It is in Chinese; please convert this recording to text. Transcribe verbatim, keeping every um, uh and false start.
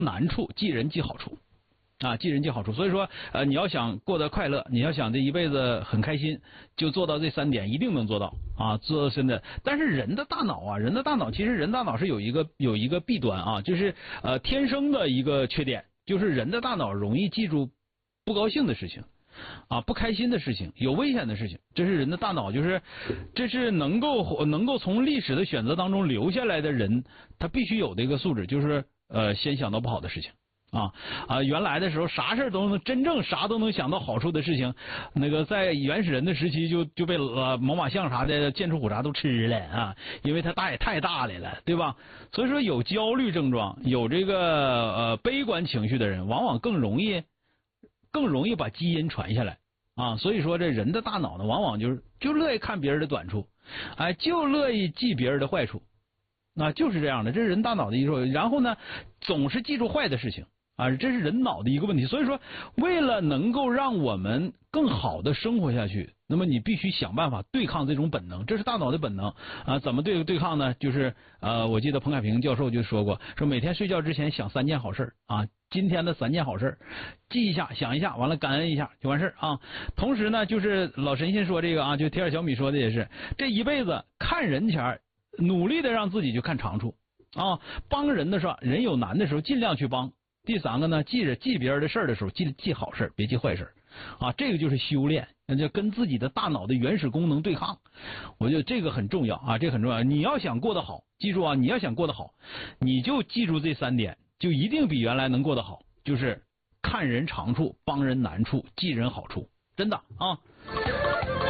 难处，记人记好处。啊，记人记好处，所以说，呃，你要想过得快乐，你要想这一辈子很开心，就做到这三点，一定能做到啊，做到真的。但是人的大脑啊，人的大脑其实人大脑是有一个有一个弊端啊，就是呃天生的一个缺点，就是人的大脑容易记住不高兴的事情。啊，不开心的事情，有危险的事情，这是人的大脑，就是这是能够能够从历史的选择当中留下来的人，他必须有的一个素质，就是呃先想到不好的事情。啊啊！原来的时候，啥事都能真正啥都能想到好处的事情，那个在原始人的时期就就被呃猛犸象啥的、剑齿虎啥都吃了啊，因为它大也太大来了，对吧？所以说有焦虑症状、有这个呃悲观情绪的人，往往更容易更容易把基因传下来啊。所以说这人的大脑呢，往往就是就乐意看别人的短处，哎，就乐意记别人的坏处，那就是这样的，这是人大脑的一种。然后呢，总是记住坏的事情。啊，这是人脑的一个问题，所以说，为了能够让我们更好的生活下去，那么你必须想办法对抗这种本能，这是大脑的本能啊。怎么对对抗呢？就是呃，我记得彭海平教授就说过，说每天睡觉之前想三件好事啊，今天的三件好事记一下，想一下，完了感恩一下就完事啊。同时呢，就是老神仙说这个啊，就铁杆小米说的也是，这一辈子看人前努力的让自己去看长处啊，帮人的时候，人有难的时候尽量去帮。第三个呢，记着记别人的事儿的时候，记记好事，别记坏事啊。这个就是修炼，那就跟自己的大脑的原始功能对抗。我觉得这个很重要啊，这个很重要。你要想过得好，记住啊，你要想过得好，你就记住这三点，就一定比原来能过得好。就是看人长处，帮人难处，记人好处，真的啊。